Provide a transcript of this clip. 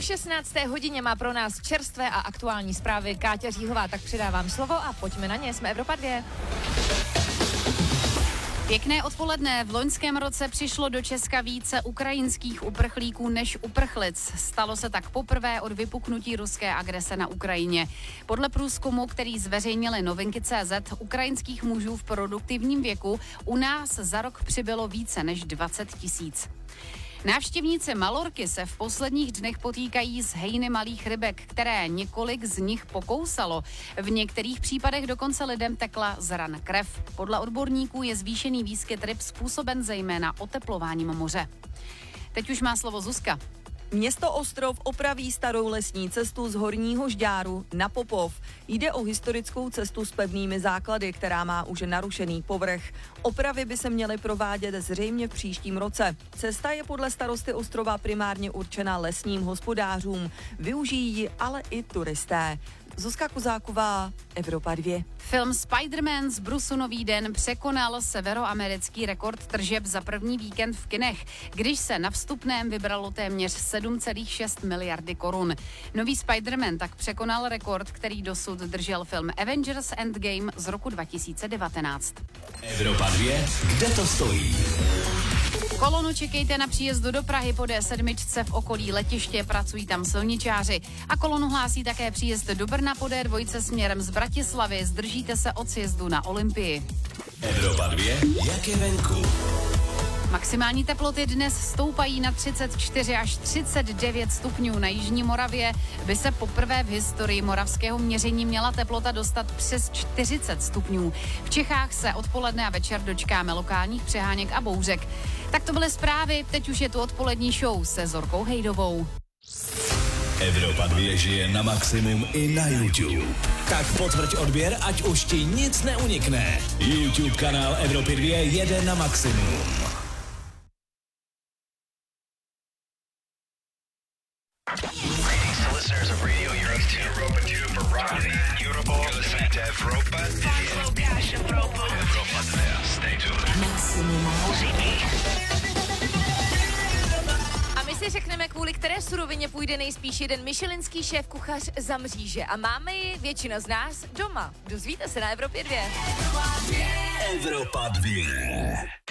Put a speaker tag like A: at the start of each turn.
A: 16. hodině má pro nás čerstvé a aktuální zprávy Káťa Říhová, tak předávám slovo a pojďme na ně, jsme Evropa 2.
B: Pěkné odpoledne. V loňském roce přišlo do Česka více ukrajinských uprchlíků než uprchlic. Stalo se tak poprvé od vypuknutí ruské agrese na Ukrajině. Podle průzkumu, který zveřejnili Novinky.cz, ukrajinských mužů v produktivním věku u nás za rok přibylo více než 20 000. Návštěvníci Malorky se v posledních dnech potýkají s hejny malých rybek, které několik z nich pokousalo. V některých případech dokonce lidem tekla z ran krev. Podle odborníků je zvýšený výskyt ryb způsoben zejména oteplováním moře. Teď už má slovo Zuzka.
C: Město Ostrov opraví starou lesní cestu z Horního Žďáru na Popov. Jde o historickou cestu s pevnými základy, která má už narušený povrch. Opravy by se měly provádět zřejmě v příštím roce. Cesta je podle starosty Ostrova primárně určena lesním hospodářům. Využijí ji ale i turisté. Zuzka Kozáková, Evropa 2.
B: Film Spider-Man z Brusu Nový den překonal severoamerický rekord tržeb za první víkend v kinech, když se na vstupném vybralo téměř 7,6 miliardy korun. Nový Spider-Man tak překonal rekord, který dosud držel film Avengers Endgame z roku 2019.
D: Evropa 2, kde to stojí?
B: Kolonu čekejte na příjezdu do Prahy po D7 v okolí letiště, pracují tam silničáři. A kolonu hlásí také příjezd do Brna po D2 směrem z Bratislavy. Zdržíte se od sjezdu na Olympii.
D: Evropa 2, jak je venku?
B: Maximální teploty dnes stoupají na 34 až 39 stupňů. Na jižní Moravě by se poprvé v historii moravského měření měla teplota dostat přes 40 stupňů. V Čechách se odpoledne a večer dočkáme lokálních přeháněk a bouřek. Tak to byly zprávy, teď už je tu odpolední show se Zorkou Hejdovou.
D: Evropa 2 žije na maximum i na YouTube. Tak potvrď odběr, ať už ti nic neunikne. YouTube kanál Evropy 2 jede na maximum.
E: Listeners of Radio Europa 2 for Rocky, Europa, Evropa 2. Stay tuned.
A: A my si řekneme, kvůli které surovině půjde nejspíš jeden michelinský šéf kuchař za mříže. A máme ji většina z nás doma. Dozvíte se na Evropě 2.
D: Evropa 2.